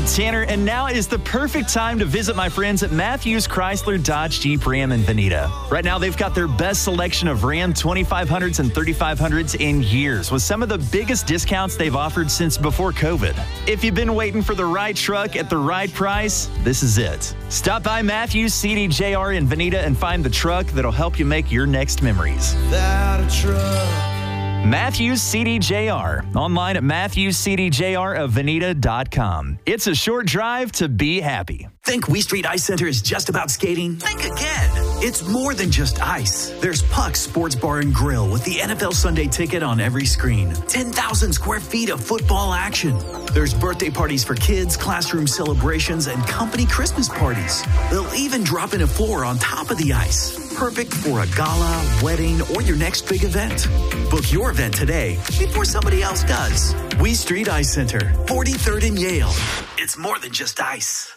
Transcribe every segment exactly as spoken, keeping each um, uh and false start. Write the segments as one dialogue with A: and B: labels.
A: Tanner, and now is the perfect time to visit my friends at Matthews Chrysler Dodge Jeep Ram in Veneta. Right now, they've got their best selection of Ram twenty-five hundreds and thirty-five hundreds in years, with some of the biggest discounts they've offered since before COVID. If you've been waiting for the right truck at the right price, this is it. Stop by Matthews C D J R in Veneta and find the truck that'll help you make your next memories.
B: Without a truck.
A: Matthews C D J R. Online at matthews c d j r of veneta dot com. It's a short drive to be happy.
C: Think We Street Ice Center is just about skating? Think again. It's more than just ice. There's Puck's Sports Bar and Grill with the N F L Sunday ticket on every screen. ten thousand square feet of football action. There's birthday parties for kids, classroom celebrations, and company Christmas parties. They'll even drop in a floor on top of the ice. Perfect for a gala, wedding, or your next big event. Book your event today before somebody else does. We Street Ice Center, forty-third and Yale. It's more than just ice.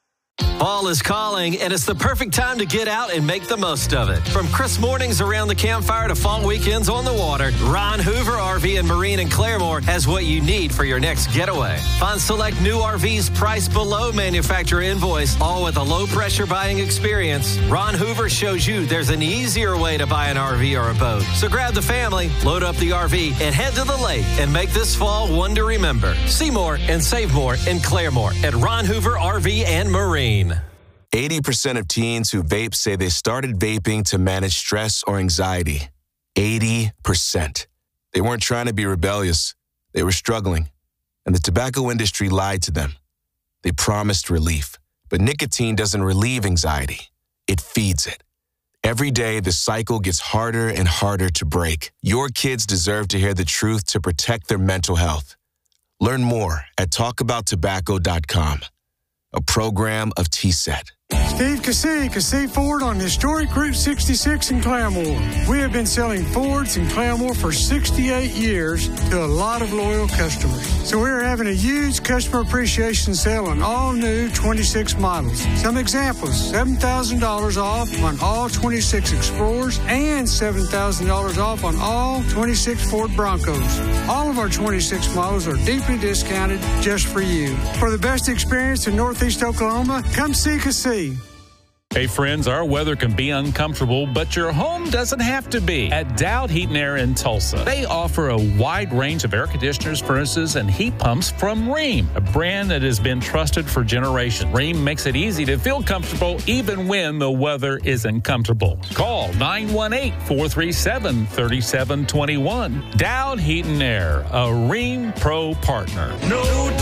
D: Fall is calling, and it's the perfect time to get out and make the most of it. From crisp mornings around the campfire to fall weekends on the water, Ron Hoover R V and Marine in Claremore has what you need for your next getaway. Find select new R Vs priced below manufacturer invoice, all with a low-pressure buying experience. Ron Hoover shows you there's an easier way to buy an R V or a boat. So grab the family, load up the R V, and head to the lake and make this fall one to remember. See more and save more in Claremore at Ron Hoover R V and Marine.
E: eighty percent of teens who vape say they started vaping to manage stress or anxiety. eighty percent. They weren't trying to be rebellious. They were struggling. And the tobacco industry lied to them. They promised relief. But nicotine doesn't relieve anxiety. It feeds it. Every day, the cycle gets harder and harder to break. Your kids deserve to hear the truth to protect their mental health. Learn more at talk about tobacco dot com. A program of T S E T.
F: Steve Cassey, Cassey Ford on historic Route sixty-six in Claremore. We have been selling Fords in Claremore for sixty-eight years to a lot of loyal customers. So we're having a huge customer appreciation sale on all new twenty-six models. Some examples, seven thousand dollars off on all twenty-six Explorers and seven thousand dollars off on all twenty-six Ford Broncos. All of our twenty-six models are deeply discounted just for you. For the best experience in Northeast Oklahoma, come see Cassey.
G: Hey friends, our weather can be uncomfortable, but your home doesn't have to be. At Dowd Heat and Air in Tulsa, they offer a wide range of air conditioners, furnaces, and heat pumps from Rheem, a brand that has been trusted for generations. Rheem makes it easy to feel comfortable even when the weather isn't comfortable. Call nine one eight, four three seven, three seven two one. Dowd Heat and Air, a Rheem Pro partner.
B: No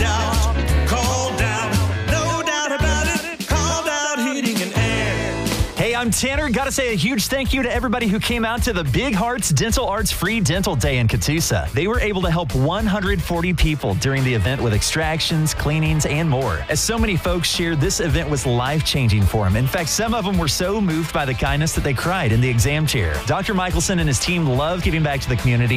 B: doubt, call Dowd. No doubt about it, call Dowd Heating and Air.
A: Hey, I'm Tanner. Got to say a huge thank you to everybody who came out to the Big Hearts Dental Arts Free Dental Day in Catoosa. They were able to help one hundred forty people during the event with extractions, cleanings, and more. As so many folks shared, this event was life-changing for them. In fact, some of them were so moved by the kindness that they cried in the exam chair. Doctor Michelson and his team love giving back to the community.